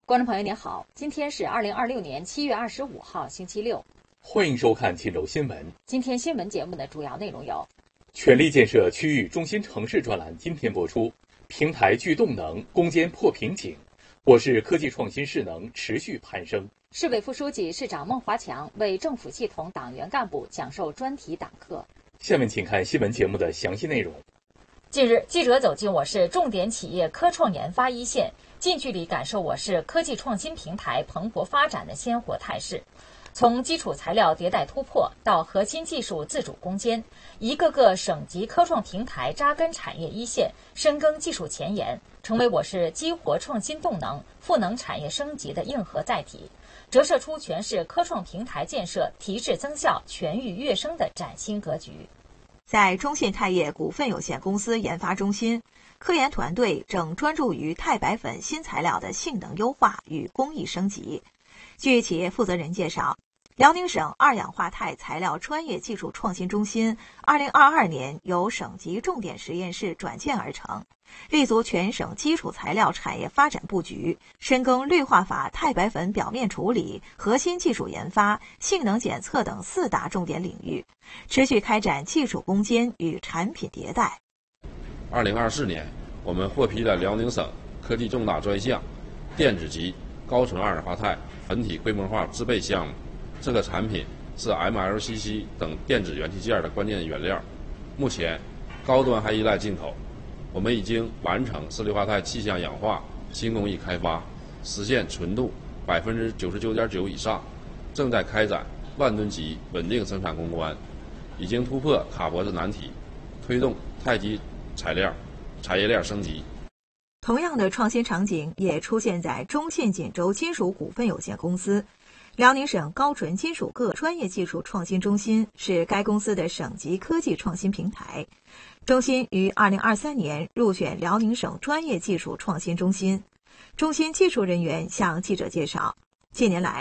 观众朋友您好，今天是2026年7月25号星期六， 欢迎收看冀州新闻。 今天新闻节目的主要内容有： 全力建设区域中心城市专栏今天播出，平台具动能，攻坚破瓶颈，我市科技创新势能持续攀升。 市委副书记、市长孟华强为政府系统党员干部讲授专题党课。 下面请看新闻节目的详细内容。 近日，记者走进我市重点企业科创研发一线，近距离感受我市科技创新平台蓬勃发展的鲜活态势。从基础材料迭代突破到核心技术自主攻坚，一个个省级科创平台扎根产业一线，深耕技术前沿，成为我市激活创新动能、赋能产业升级的硬核载体，折射出全市科创平台建设提质增效、全域跃升的崭新格局。 在中信钛业股份有限公司研发中心，科研团队正专注于钛白粉新材料的性能优化与工艺升级。据企业负责人介绍，辽宁省二氧化钛材料专业技术创新中心2022年由省级重点实验室转建而成，立足全省基础材料产业发展布局，深耕氯化钯钛白粉表面处理、核心技术研发、性能检测等4大重点领域，持续开展技术攻坚与产品迭代。 2024年，我们获批了辽宁省科技重大专项电子级高纯二氧化钛粉体规模化制备项目。这个产品是 MLCC 等电子元器件的关键原料，目前高端还依赖进口。我们已经完成四氯化钛气象氧化新工艺开发，实现纯度 99.9% 以上，正在开展万吨级稳定生产攻关，已经突破卡脖子难题，推动钛基材料产业链升级。 同样的创新场景也出现在中信锦州金属股份有限公司。辽宁省高纯金属各专业技术创新中心是该公司的省级科技创新平台。中心于2023年入选辽宁省专业技术创新中心。中心技术人员向记者介绍，近年来